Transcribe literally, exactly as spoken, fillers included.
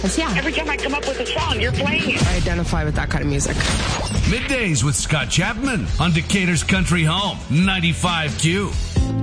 Because, yeah. Every time I come up with a song, you're playing it. I identify with that kind of music. Middays with Scott Chapman on Decatur's Country Home, ninety-five Q.